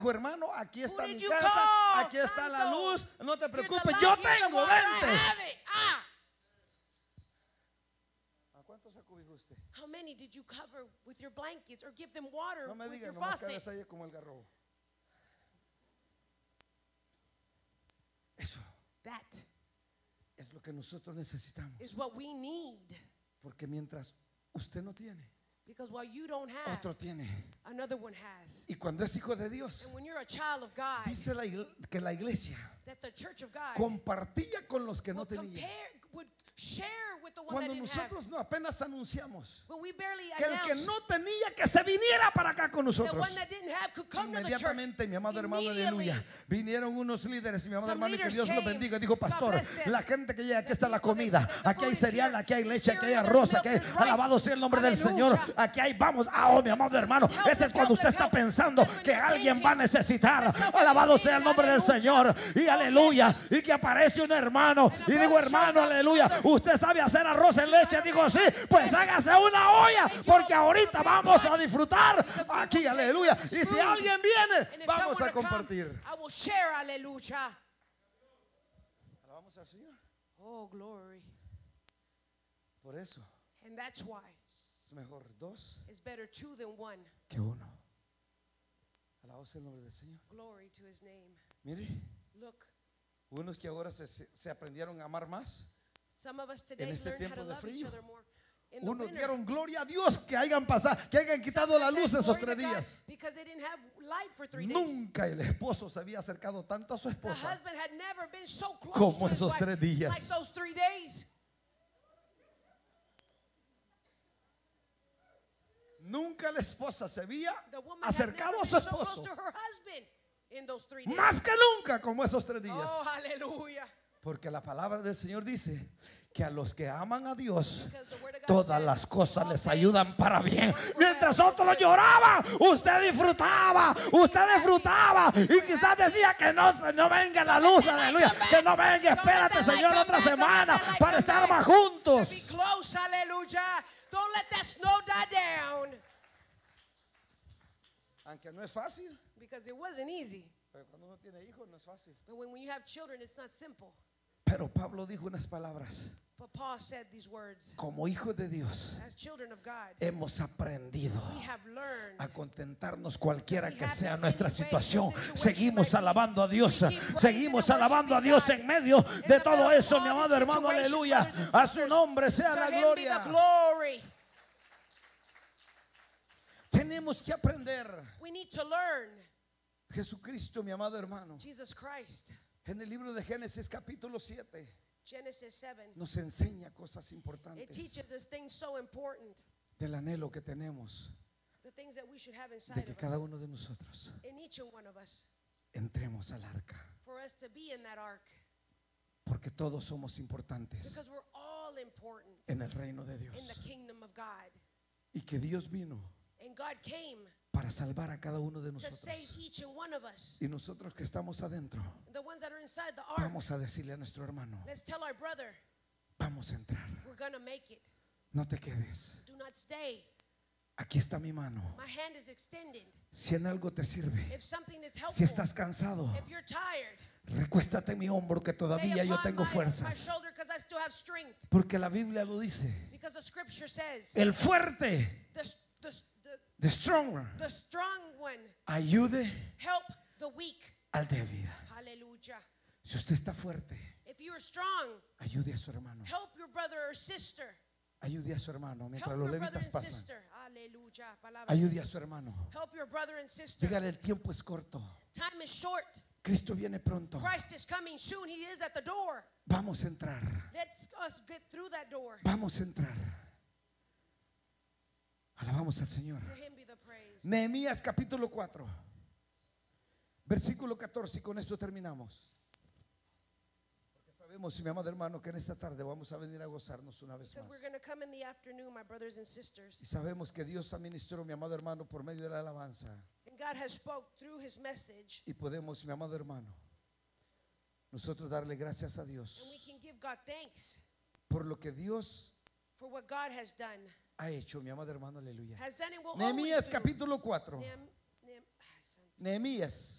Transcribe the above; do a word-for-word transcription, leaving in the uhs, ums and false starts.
hermano, aquí está Who mi did you casa, call, aquí está la Santo? luz, no te Here's the preocupes, light, yo here's the tengo, water, I vente. have it. Ah. ¿A cuántos acobijó usted? How many did you cover with your blankets or give them water No me with diga, your nomás faucet? cabeza ahí como el garrobo. Eso That es lo que nosotros necesitamos. is what we need. Porque mientras usted no tiene, Because while you don't have, otro tiene. another one has. Y cuando es hijo de Dios, And when you're a child of God, dice la igle- que la iglesia that the church of God compartía con los que no would tenían. compare, would share with the one Cuando that didn't have. nosotros no apenas anunciamos When we barely que el que announced no tenía que se viniera para acá con the nosotros, one that didn't have could come to the church. inmediatamente, mi amado hermano, Immediately, aleluya, vinieron unos líderes, mi amado some hermano, y que leaders Dios lo came. bendiga. Dijo, God pastor, bless them. la gente que llega, aquí está la people comida, that- the aquí hay food is cereal, here. aquí hay There's leche, aquí hay cereal, arroz, there's aquí hay, milk, there's rice. alabado sea el nombre del Señor, Aleluya. aquí hay, vamos, ah, oh, mi amado hermano, Help, ese es cuando help, usted está help. pensando Help when que you're alguien thinking. va a necesitar, There's somebody alabado needing, sea el nombre del aleluya. Señor, y Oh, aleluya, y que aparece un hermano, And a y digo, brother hermano, shows up, aleluya, brother. usted sabe hacer arroz en leche, digo, sí, pues hágase una olla, porque ahorita vamos a disfrutar aquí, aleluya, y si alguien viene, And if vamos someone a to come, compartir. I will share, aleluya. Alabamos al Señor. Oh, glory. Por eso And that's why es mejor dos it's better two than one. que uno. Alabado sea el nombre del Señor. Glory to his name. Mire, Look, unos que ahora se, se- se aprendieron a amar más, some of us today este learned how tiempo to de love each frío, other more. In the unos winter, dieron gloria a Dios que hayan pasado, que hayan quitado la luz esos tres días. because they didn't have light for three days. Nunca el esposo se había acercado tanto a su The esposa husband had never been so close como to his esos wife tres días. like those three days. Nunca la esposa se había The woman had acercado never a su been so close esposo to her husband in those three days. más que nunca como esos tres días. Oh, hallelujah. Porque la palabra del Señor dice que a los que aman a Dios, Because the word of God todas says, las cosas all les things ayudan para bien. work for Mientras our otros good. lloraban, usted disfrutaba, usted disfrutaba y quizás decía que no, no venga la luz, aleluya, que no venga, espérate Señor otra semana para estar más To juntos. be close, hallelujah. Don't let that snow die down. Aunque no es fácil, Because it wasn't easy. pero cuando uno tiene hijos no es fácil. But when, when you have children, it's not simple. Pero Pablo dijo unas palabras: But Paul said these words. como hijos de Dios As children of God, hemos aprendido we have learned a contentarnos cualquiera We que have sea in nuestra any way, situación. situation Seguimos might be. alabando a Dios, We keep praising seguimos and alabando a worshiping Dios God. en medio In de the todo middle of eso, all mi these amado hermano, situations, aleluya. brothers and A su sisters, nombre sea to la him be the gloria. glory. Tenemos que aprender. We need to learn Jesucristo, mi amado hermano, Jesus Christ. en el libro de Génesis capítulo siete Genesis seven. nos enseña cosas It importantes teaches us things so important. del anhelo que tenemos The things that we should have de inside que of cada us. uno de nosotros In each and one of us. entremos al arca, For us to be in that ark. porque todos somos importantes Because we're all important en el reino de in the Dios, kingdom of God. y que Dios vino And God came para salvar a cada uno de to save nosotros. each and one of us. Y nosotros que estamos adentro, The ones that are inside the ark. vamos a decirle a nuestro hermano: Let's tell our brother, vamos a entrar, we're going to make it. no te quedes. Do not stay. Aquí está mi mano. My hand is extended. Si en algo te sirve, If something is helpful, si estás cansado, if you're tired, recuéstate en mi hombro que lay todavía yo upon tengo my, my fuerzas. shoulder because I still have strength. Porque la Biblia lo dice. Because the scripture says, El fuerte, the, the, the, the strong, the strong one ayude help the weak. al débil. Hallelujah. Si usted está fuerte, If you are strong, ayude a su hermano. help your brother or sister. Ayude a su hermano mientras Help los your brother levitas and pasan. sister. Hallelujah. Palabra. Ayude a su hermano. Help your brother and sister. Dígale: el tiempo es corto. Time is short. Cristo viene pronto. Christ is coming soon. He is at the door. Vamos a entrar. Let's us get through that door. Vamos a entrar. Alabamos al Señor. To him be the praise. Nehemías capítulo cuatro, versículo catorce, y con esto terminamos. Porque sabemos, mi amado hermano, que en esta tarde vamos a venir a gozarnos una vez Because más. we're going to come in the afternoon, my brothers and sisters. Y sabemos que Dios administró, mi amado hermano, por medio de la alabanza. And God has spoke through his message. Y podemos, mi amado hermano, nosotros darle gracias a And we Dios can give God thanks por lo que Dios for what God has done. ha hecho, mi amado hermano, aleluya. Has done and will Nehemías always do. capítulo cuatro, Nehem- Nehem- ay, santo. Nehemías